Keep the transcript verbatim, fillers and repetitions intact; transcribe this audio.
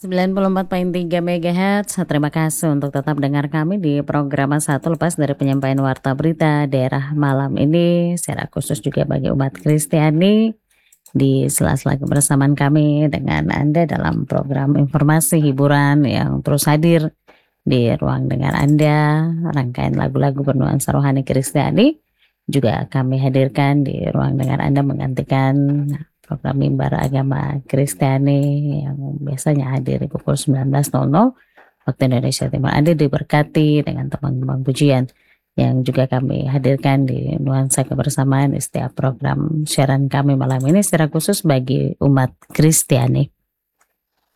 sembilan puluh empat koma tiga megahertz. Terima kasih untuk tetap dengar kami di program Satu Lepas dari penyampaian warta berita daerah malam ini, secara khusus juga bagi umat Kristiani di sela-sela kebersamaan kami dengan Anda dalam program informasi hiburan yang terus hadir di ruang dengar Anda. Rangkaian lagu-lagu bernuansa rohani Kristiani juga kami hadirkan di ruang dengar Anda, menggantikan program mimbar agama Kristiani yang biasanya hadir di pukul sembilan belas nol nol waktu Indonesia Timur. Anda diberkati dengan teman-teman pujian yang juga kami hadirkan di nuansa kebersamaan di setiap program siaran kami malam ini, secara khusus bagi umat Kristiani.